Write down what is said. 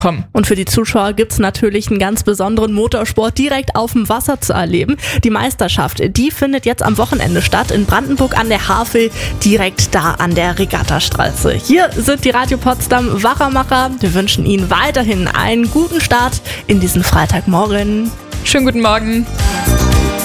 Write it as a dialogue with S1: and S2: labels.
S1: Und für die Zuschauer gibt's natürlich einen ganz besonderen Motorsport direkt auf dem Wasser zu erleben. Die Meisterschaft, die findet jetzt am Wochenende statt in Brandenburg an der Havel, direkt da an der Regattastraße. Hier sind die Radio Potsdam Wachermacher. Wir wünschen Ihnen weiterhin einen guten Start in diesen Freitagmorgen.
S2: Schönen guten Morgen.